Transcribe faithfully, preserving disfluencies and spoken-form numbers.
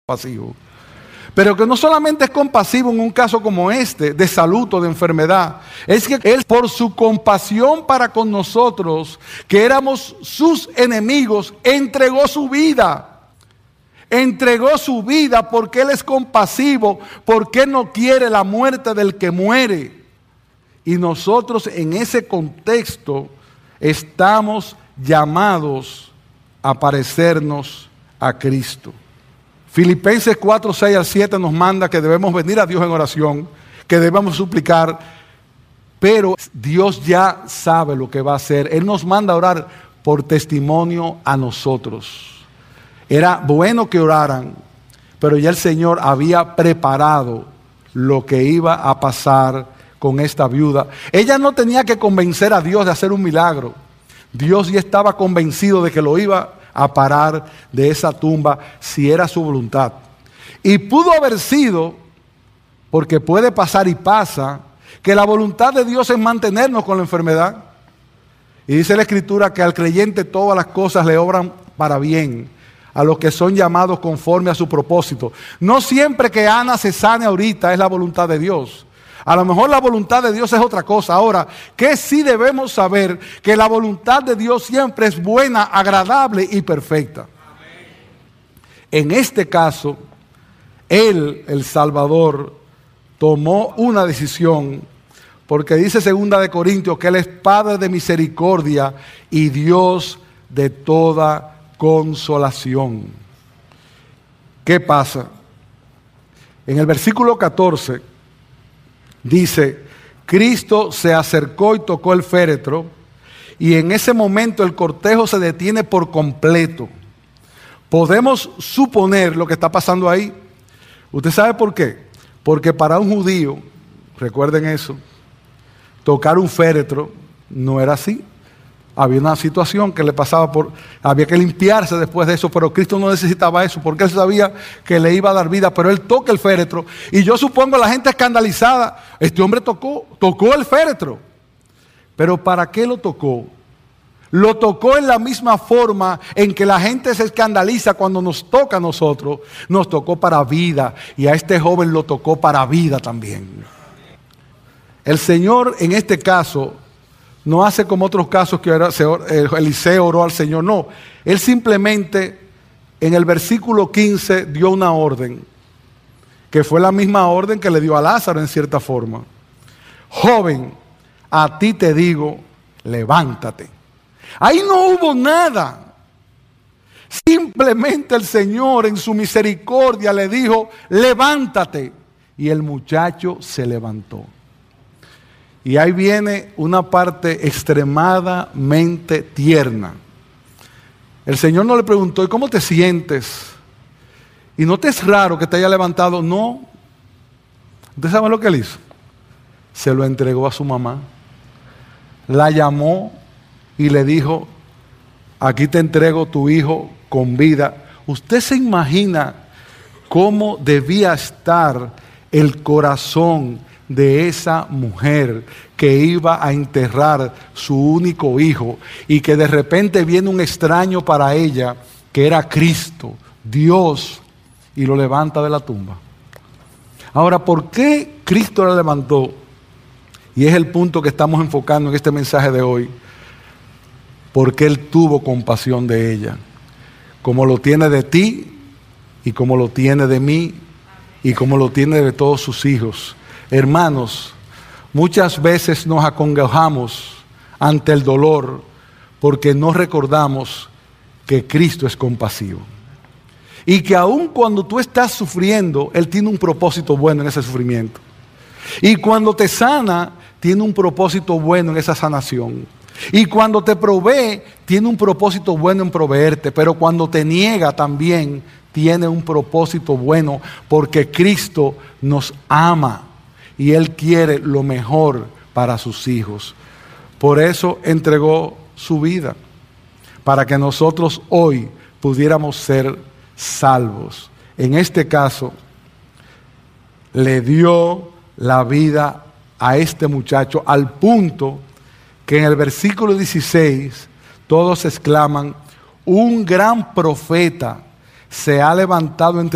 compasivo. Pero que no solamente es compasivo en un caso como este, de salud o de enfermedad, es que Él, por su compasión para con nosotros, que éramos sus enemigos, entregó su vida. Entregó su vida porque Él es compasivo, porque Él no quiere la muerte del que muere. Y nosotros en ese contexto estamos llamados a parecernos a Cristo. Filipenses cuatro, seis al siete nos manda que debemos venir a Dios en oración, que debemos suplicar, pero Dios ya sabe lo que va a hacer. Él nos manda a orar por testimonio a nosotros. Era bueno que oraran, pero ya el Señor había preparado lo que iba a pasar con esta viuda. Ella no tenía que convencer a Dios de hacer un milagro. Dios ya estaba convencido de que lo iba a parar de esa tumba si era su voluntad. Y pudo haber sido, porque puede pasar y pasa, que la voluntad de Dios es mantenernos con la enfermedad. Y dice la Escritura que al creyente todas las cosas le obran para bien, a los que son llamados conforme a su propósito. No siempre que Ana se sane ahorita es la voluntad de Dios. A lo mejor la voluntad de Dios es otra cosa. Ahora, que sí debemos saber que la voluntad de Dios siempre es buena, agradable y perfecta. Amén. En este caso, Él, el Salvador, tomó una decisión, porque dice segunda de Corintios que Él es Padre de misericordia y Dios de toda consolación. ¿Qué pasa? En el versículo catorce dice, Cristo se acercó y tocó el féretro, y en ese momento el cortejo se detiene por completo. Podemos suponer lo que está pasando ahí. ¿Usted sabe por qué? Porque para un judío, recuerden eso, tocar un féretro no era así. Había una situación que le pasaba por, había que limpiarse después de eso, pero Cristo no necesitaba eso, porque Él sabía que le iba a dar vida, pero Él toca el féretro, y yo supongo la gente escandalizada, este hombre tocó, tocó el féretro, pero ¿para qué lo tocó? Lo tocó en la misma forma en que la gente se escandaliza cuando nos toca a nosotros, nos tocó para vida, y a este joven lo tocó para vida también. El Señor en este caso no hace como otros casos que Eliseo oró al Señor, no. Él simplemente en el versículo quince dio una orden, que fue la misma orden que le dio a Lázaro en cierta forma. Joven, a ti te digo, levántate. Ahí no hubo nada. Simplemente el Señor en su misericordia le dijo, levántate. Y el muchacho se levantó. Y ahí viene una parte extremadamente tierna. El Señor no le preguntó, ¿y cómo te sientes? ¿Y no te es raro que te haya levantado? No. ¿Usted sabe lo que él hizo? Se lo entregó a su mamá. La llamó y le dijo, aquí te entrego tu hijo con vida. ¿Usted se imagina cómo debía estar el corazón de esa mujer que iba a enterrar su único hijo y que de repente viene un extraño para ella que era Cristo, Dios, y lo levanta de la tumba? Ahora, ¿por qué Cristo la levantó? Y es el punto que estamos enfocando en este mensaje de hoy. Porque Él tuvo compasión de ella, como lo tiene de ti y como lo tiene de mí y como lo tiene de todos sus hijos. Hermanos, muchas veces nos acongojamos ante el dolor porque no recordamos que Cristo es compasivo. Y que aun cuando tú estás sufriendo, Él tiene un propósito bueno en ese sufrimiento. Y cuando te sana, tiene un propósito bueno en esa sanación. Y cuando te provee, tiene un propósito bueno en proveerte. Pero cuando te niega también, tiene un propósito bueno porque Cristo nos ama. Y Él quiere lo mejor para sus hijos. Por eso entregó su vida, para que nosotros hoy pudiéramos ser salvos. En este caso, le dio la vida a este muchacho al punto que en el versículo dieciséis todos exclaman, un gran profeta se ha levantado entre